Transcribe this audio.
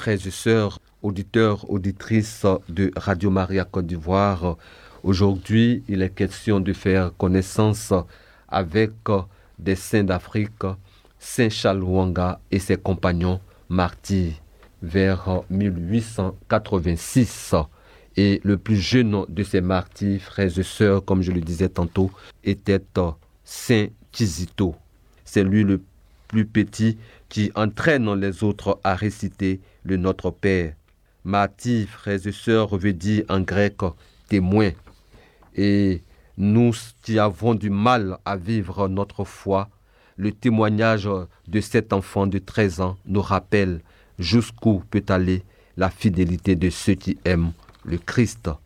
frères et sœurs, auditeurs, auditrices de Radio Maria Côte d'Ivoire. Aujourd'hui, il est question de faire connaissance avec des saints d'Afrique, Saint Charles Lwanga et ses compagnons martyrs vers 1886. Et le plus jeune de ces martyrs, frères et sœurs, comme je le disais tantôt, était Saint Kizito. C'est lui le plus petit qui entraîne les autres à réciter le Notre Père. Martyr, frères et sœurs, veut dire en grec témoin. Et nous qui avons du mal à vivre notre foi, le témoignage de cet enfant de 13 ans nous rappelle jusqu'où peut aller la fidélité de ceux qui aiment le Christ.